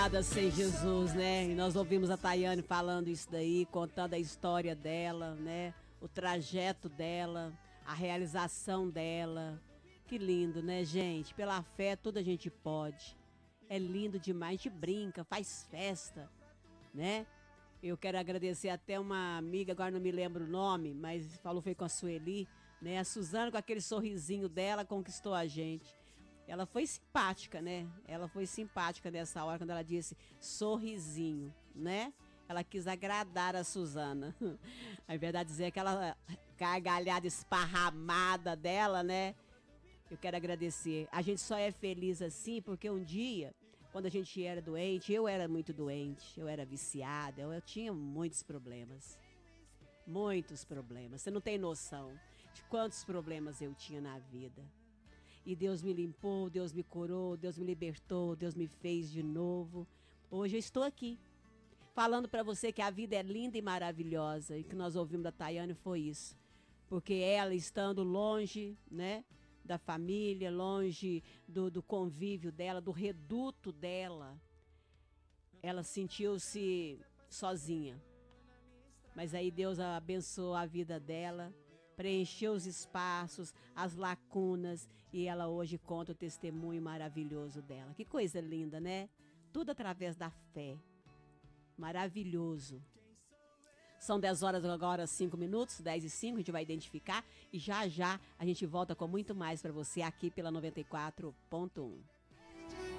Nada sem Jesus, né? E nós ouvimos a Tayane falando isso daí, contando a história dela, né? O trajeto dela, a realização dela. Que lindo, né, gente? Pela fé, toda a gente pode. É lindo demais, a gente brinca, faz festa, né? Eu quero agradecer até uma amiga, agora não me lembro o nome, mas falou foi com a Sueli, né? A Suzana, com aquele sorrisinho dela, conquistou a gente. Ela foi simpática, né? Ela foi simpática nessa hora, quando ela disse sorrisinho, né? Ela quis agradar a Suzana. A verdade dizer aquela gargalhada esparramada dela, né? Eu quero agradecer. A gente só é feliz assim porque um dia, quando a gente era doente, eu era muito doente, eu era viciada, eu tinha muitos problemas. Muitos problemas. Você não tem noção de quantos problemas eu tinha na vida. E Deus me limpou, Deus me curou, Deus me libertou, Deus me fez de novo. Hoje eu estou aqui, falando para você que a vida é linda e maravilhosa. E que nós ouvimos da Tayane foi isso. Porque ela estando longe, né, da família, longe do convívio dela, do reduto dela, ela sentiu-se sozinha. Mas aí Deus abençoou a vida dela, preencheu os espaços, as lacunas, e ela hoje conta o testemunho maravilhoso dela. Que coisa linda, né? Tudo através da fé. Maravilhoso. São 10 horas agora, 5 minutos, 10 e 5, a gente vai identificar. E já já a gente volta com muito mais para você aqui pela 94.1.